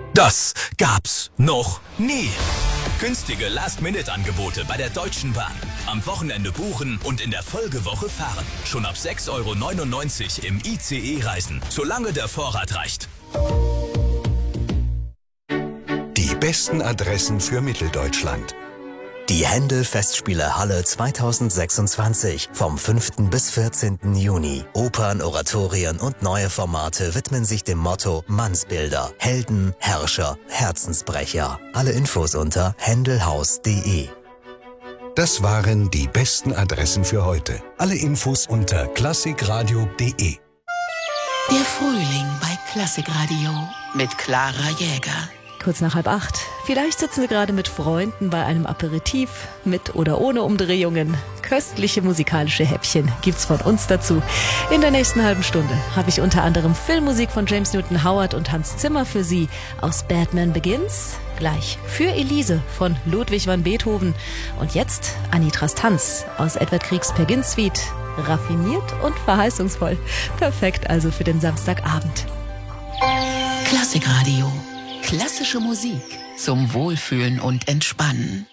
Das gab's noch nie. Günstige Last-Minute-Angebote bei der Deutschen Bahn. Am Wochenende buchen und in der Folgewoche fahren. Schon ab 6,99 € im ICE reisen, solange der Vorrat reicht. Die besten Adressen für Mitteldeutschland. Die Händel-Festspiele-Halle 2026 vom 5. bis 14. Juni. Opern, Oratorien und neue Formate widmen sich dem Motto Mannsbilder, Helden, Herrscher, Herzensbrecher. Alle Infos unter händelhaus.de. Das waren die besten Adressen für heute. Alle Infos unter klassikradio.de. Der Frühling bei Klassikradio mit Clara Jäger. Kurz nach 7:30. Vielleicht sitzen Sie gerade mit Freunden bei einem Aperitif, mit oder ohne Umdrehungen. Köstliche musikalische Häppchen gibt's von uns dazu. In der nächsten halben Stunde habe ich unter anderem Filmmusik von James Newton Howard und Hans Zimmer für Sie aus Batman Begins. Gleich für Elise von Ludwig van Beethoven. Und jetzt Anitras Tanz aus Edvard Griegs Peer Gynt Suite. Raffiniert und verheißungsvoll. Perfekt also für den Samstagabend. Klassikradio. Klassische Musik zum Wohlfühlen und Entspannen.